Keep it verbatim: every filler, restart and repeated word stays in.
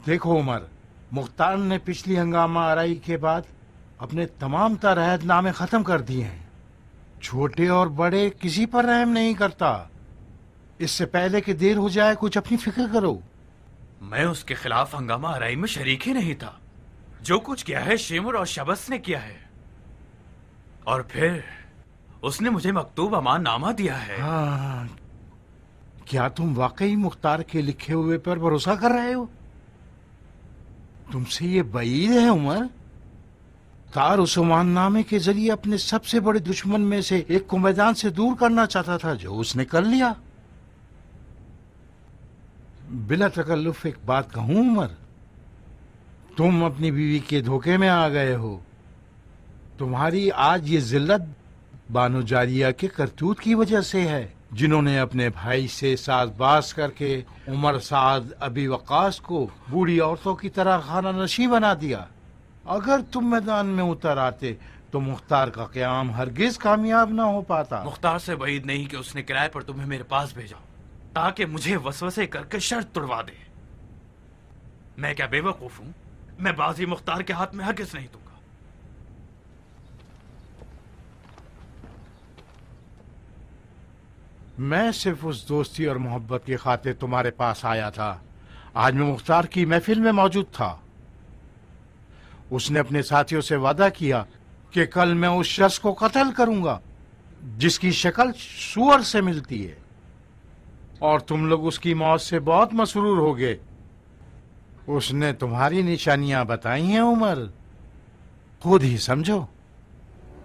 देखो उमर, मुख्तार ने पिछली हंगामा आराई के बाद अपने तमाम तर अहदनामे खत्म कर दिए हैं। छोटे और बड़े किसी पर रहम नहीं करता। इससे पहले कि देर हो जाए कुछ अपनी फिक्र करो। मैं उसके खिलाफ हंगामा आराई में शरीक ही नहीं था। जो कुछ किया है शिमर और शबस ने किया है, और फिर उसने मुझे मकतूब अमान नामा दिया है। हाँ, क्या तुम वाकई मुख्तार के लिखे हुए पर भरोसा कर रहे हो? तुमसे ये बईद है उमर। तार उस नामे के जरिए अपने सबसे बड़े दुश्मन में से एक को मैदान से दूर करना चाहता था, जो उसने कर लिया। बिला तकल्लुफ एक बात कहूं उमर, तुम अपनी बीवी के धोखे में आ गए हो। तुम्हारी आज ये जिल्लत बानो जारिया के करतूत की वजह से है, जिन्होंने अपने भाई से साजबाज करके उमर साद अबी वकास को बूढ़ी औरतों की तरह खाना नशी बना दिया। अगर तुम मैदान में उतर आते तो मुख्तार का क़याम हरगिज कामयाब ना हो पाता। मुख्तार से वईद नहीं कि उसने किराए पर तुम्हें मेरे पास भेजा ताकि मुझे वसवसे करके शर्त तुड़वा दे। मैं क्या बेवकूफ हूं? मैं बाजी मुख्तार के हाथ में हरगिज नहीं दूंगा। मैं सिर्फ उस दोस्ती और मोहब्बत की खातिर तुम्हारे पास आया था। आज मैं मुख्तार की महफिल में मौजूद था। उसने अपने साथियों से वादा किया कि कल मैं उस शख्स को कत्ल करूंगा जिसकी शक्ल सूअर से मिलती है, और तुम लोग उसकी मौत से बहुत मसरूर हो गए। उसने तुम्हारी निशानियां बताई हैं उमर, खुद ही समझो।